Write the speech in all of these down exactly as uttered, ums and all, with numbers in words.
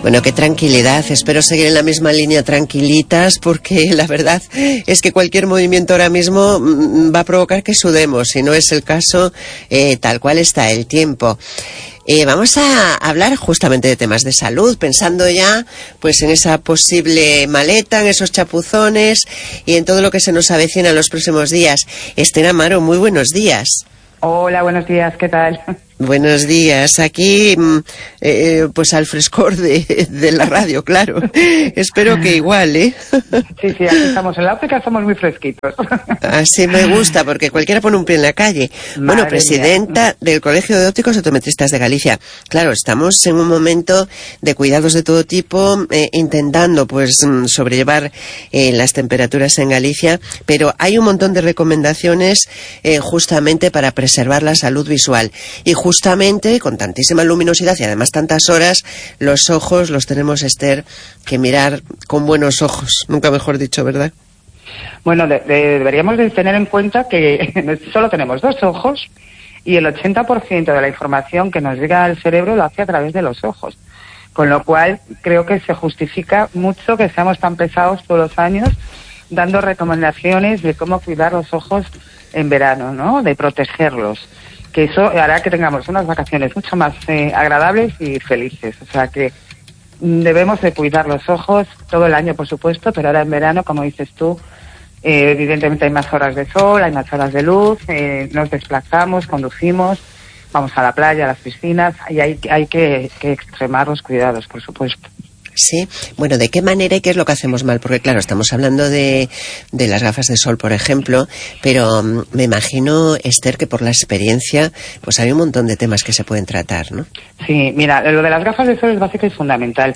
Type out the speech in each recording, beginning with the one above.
Bueno, qué tranquilidad. Espero seguir en la misma línea tranquilitas, porque la verdad es que cualquier movimiento ahora mismo va a provocar que sudemos. Si no es el caso, eh, tal cual está el tiempo. Eh, vamos a hablar justamente de temas de salud, pensando ya pues en esa posible maleta, en esos chapuzones y en todo lo que se nos avecina en los próximos días. Esther Amaro, muy buenos días. Hola, buenos días, ¿qué tal? Buenos días, aquí eh, pues al frescor de, de la radio, claro. Espero que igual, ¿eh? Sí, sí, aquí estamos en la óptica, estamos muy fresquitos. Así me gusta, porque cualquiera pone un pie en la calle. Madre bueno, presidenta mía. Del Colegio de Ópticos Optometristas de Galicia. Claro, estamos en un momento de cuidados de todo tipo, eh, intentando pues sobrellevar eh, las temperaturas en Galicia, pero hay un montón de recomendaciones eh, justamente para preservar la salud visual. Y justamente, con tantísima luminosidad y además tantas horas, los ojos los tenemos, Esther, que mirar con buenos ojos. Nunca mejor dicho, ¿verdad? Bueno, de, de, deberíamos de tener en cuenta que solo tenemos dos ojos y el ochenta por ciento de la información que nos llega al cerebro lo hace a través de los ojos. Con lo cual, creo que se justifica mucho que seamos tan pesados todos los años dando recomendaciones de cómo cuidar los ojos en verano, ¿no? De protegerlos. Que eso hará que tengamos unas vacaciones mucho más eh, agradables y felices. O sea que debemos de cuidar los ojos todo el año, por supuesto, pero ahora en verano, como dices tú, eh, evidentemente hay más horas de sol, hay más horas de luz, eh, nos desplazamos, conducimos, vamos a la playa, a las piscinas, y hay, hay que, que extremar los cuidados, por supuesto. Sí, bueno, ¿de qué manera y qué es lo que hacemos mal? Porque claro, estamos hablando de, de las gafas de sol, por ejemplo, pero um, me imagino, Esther, que por la experiencia, pues hay un montón de temas que se pueden tratar, ¿no? Sí, mira, lo de las gafas de sol es básico y fundamental,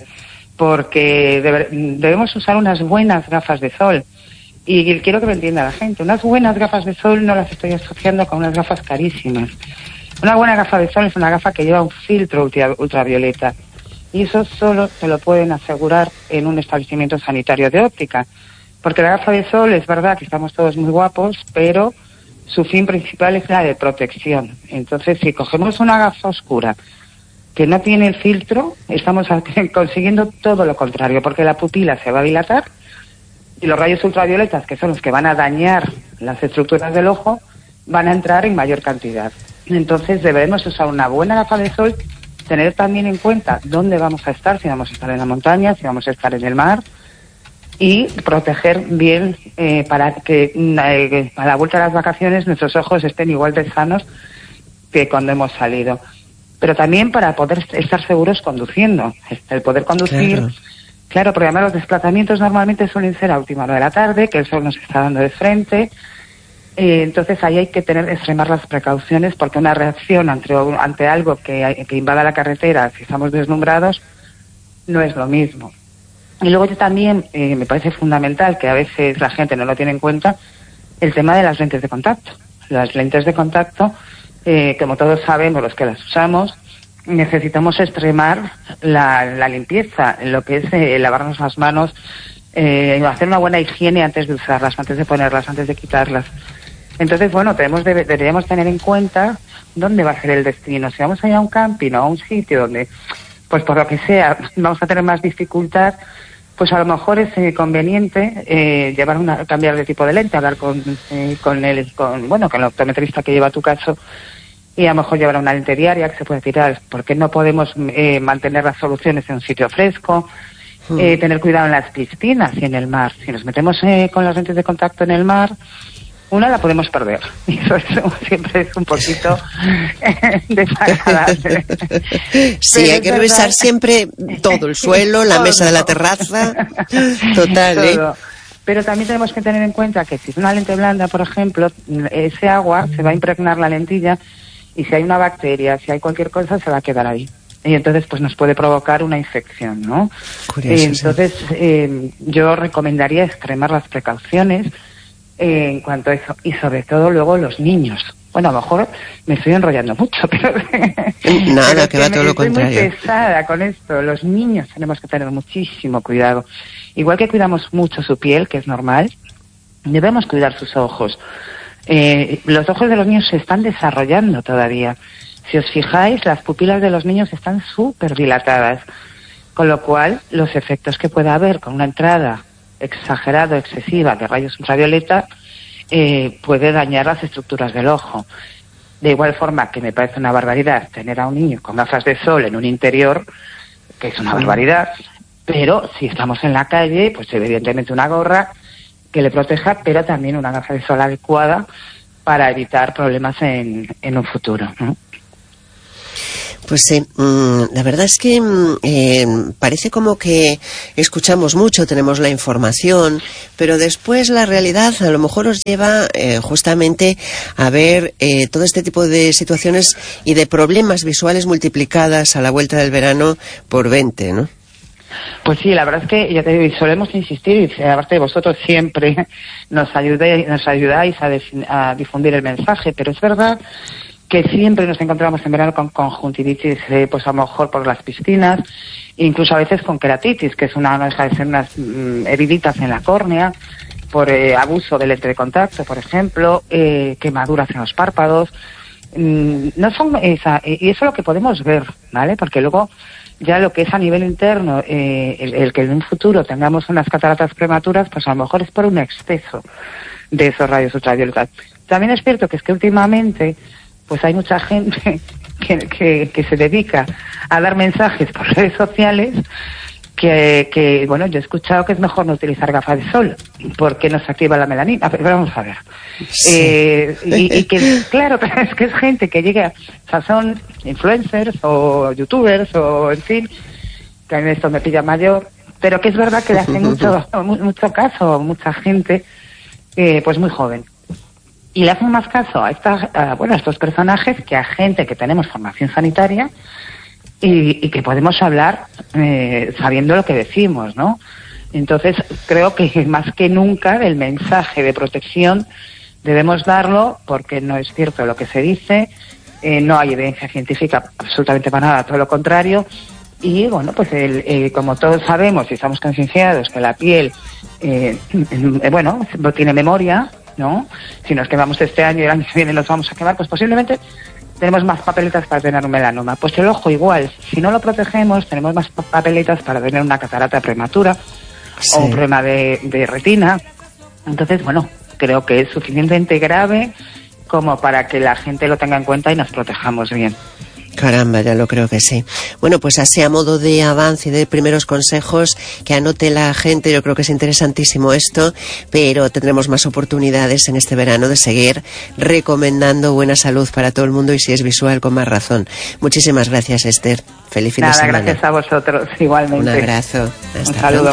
porque debe, debemos usar unas buenas gafas de sol. Y quiero que me entienda la gente, unas buenas gafas de sol no las estoy asociando con unas gafas carísimas. Una buena gafa de sol es una gafa que lleva un filtro ultra, ultravioleta. Y eso solo te lo pueden asegurar en un establecimiento sanitario de óptica. Porque la gafa de sol es verdad que estamos todos muy guapos, pero su fin principal es la de protección. Entonces, si cogemos una gafa oscura que no tiene el filtro, estamos consiguiendo todo lo contrario, porque la pupila se va a dilatar y los rayos ultravioletas, que son los que van a dañar las estructuras del ojo, van a entrar en mayor cantidad. Entonces, debemos usar una buena gafa de sol, tener también en cuenta dónde vamos a estar, si vamos a estar en la montaña, si vamos a estar en el mar, y proteger bien eh, para que eh, a la vuelta de las vacaciones nuestros ojos estén igual de sanos que cuando hemos salido. Pero también para poder estar seguros conduciendo, el poder conducir, claro, claro porque además los desplazamientos normalmente suelen ser a última hora de la tarde, que el sol nos está dando de frente. Eh, entonces ahí hay que tener extremar las precauciones, porque una reacción ante, ante algo que, que invada la carretera, si estamos deslumbrados, no es lo mismo. Y luego yo también eh, me parece fundamental, que a veces la gente no lo tiene en cuenta, el tema de las lentes de contacto. Las lentes de contacto, eh, como todos sabemos, los que las usamos, necesitamos extremar la, la limpieza, lo que es eh, lavarnos las manos, eh, hacer una buena higiene antes de usarlas, antes de ponerlas, antes de quitarlas. Entonces, bueno, tenemos debe, deberíamos tener en cuenta dónde va a ser el destino. Si vamos a ir a un camping o a un sitio donde, pues por lo que sea, vamos a tener más dificultad, pues a lo mejor es eh, conveniente eh, llevar una, cambiar de tipo de lente, hablar con, eh, con el, con, bueno, con el optometrista que lleva tu caso, y a lo mejor llevar una lente diaria que se puede tirar, porque no podemos eh, mantener las soluciones en un sitio fresco. Hmm. Eh, tener cuidado en las piscinas y en el mar. Si nos metemos eh, con las lentes de contacto en el mar, una la podemos perder. Y eso, eso siempre es un poquito desagradable. Sí, pero hay que revisar siempre todo, el suelo, la todo. Mesa de la terraza. Total, ¿eh? Todo. Pero también tenemos que tener en cuenta que si es una lente blanda, por ejemplo, ese agua se va a impregnar la lentilla, y si hay una bacteria, si hay cualquier cosa, se va a quedar ahí. Y entonces pues nos puede provocar una infección, ¿no? Curioso, eh, entonces sí. eh, yo recomendaría extremar las precauciones eh, en cuanto a eso, y sobre todo luego los niños. Bueno, a lo mejor me estoy enrollando mucho, pero nada, pero que va todo lo contrario. Estoy muy pesada con esto. Los niños tenemos que tener muchísimo cuidado. Igual que cuidamos mucho su piel, que es normal, debemos cuidar sus ojos. Eh, los ojos de los niños se están desarrollando todavía. Si os fijáis, las pupilas de los niños están súper dilatadas. Con lo cual, los efectos que pueda haber con una entrada exagerada, excesiva de rayos ultravioleta, eh, puede dañar las estructuras del ojo. De igual forma que me parece una barbaridad tener a un niño con gafas de sol en un interior, que es una barbaridad, pero si estamos en la calle, pues evidentemente una gorra que le proteja, pero también una gafa de sol adecuada para evitar problemas en, en un futuro, ¿no? Pues sí, eh, la verdad es que eh, parece como que escuchamos mucho, tenemos la información, pero después la realidad a lo mejor nos lleva eh, justamente a ver eh, todo este tipo de situaciones y de problemas visuales multiplicadas a la vuelta del verano por veinte, ¿no? Pues sí, la verdad es que ya te digo, y solemos insistir, y aparte de vosotros siempre nos ayudáis, nos ayudáis a, defin- a difundir el mensaje, pero es verdad que siempre nos encontramos en verano con conjuntivitis, eh, pues a lo mejor por las piscinas, incluso a veces con queratitis, que es una, no deja de ser unas mm, heriditas en la córnea, por eh, abuso del lente de contacto, por ejemplo, eh, quemaduras en los párpados. Mm, no son esa, y eso es lo que podemos ver, ¿vale? Porque luego ya lo que es a nivel interno, eh, el, el que en un futuro tengamos unas cataratas prematuras, pues a lo mejor es por un exceso de esos rayos ultravioletas. También es cierto que es que últimamente pues hay mucha gente que, que, que se dedica a dar mensajes por redes sociales que, que, bueno, yo he escuchado que es mejor no utilizar gafas de sol porque nos activa la melanina. Pero vamos a ver. Sí. Eh, y, y que, claro, es que es gente que llega, o sea, son influencers o youtubers o, en fin, que a mí esto me pilla mayor, pero que es verdad que le hace mucho, mucho caso a mucha gente, eh, pues muy joven. Y le hacen más caso a, esta, a, bueno, a estos personajes que a gente que tenemos formación sanitaria y, y que podemos hablar eh, sabiendo lo que decimos, ¿no? Entonces, creo que más que nunca el mensaje de protección debemos darlo porque no es cierto lo que se dice, eh, no hay evidencia científica absolutamente para nada, todo lo contrario. Y, bueno, pues el, eh, como todos sabemos y estamos concienciados que la piel, eh, eh, bueno, no tiene memoria, ¿no? Si nos quemamos este año y el año que viene nos vamos a quemar, pues posiblemente tenemos más papeletas para tener un melanoma. Pues el ojo igual, si no lo protegemos, tenemos más papeletas para tener una catarata prematura, sí, o un problema de, de retina. Entonces, bueno, creo que es suficientemente grave como para que la gente lo tenga en cuenta y nos protejamos bien. Caramba, ya lo creo que sí. Bueno, pues así a modo de avance y de primeros consejos, que anote la gente, yo creo que es interesantísimo esto, pero tendremos más oportunidades en este verano de seguir recomendando buena salud para todo el mundo y si es visual, con más razón. Muchísimas gracias, Esther. Feliz fin Nada, de semana. Gracias a vosotros, igualmente. Un abrazo. Hasta Un saludo. pronto.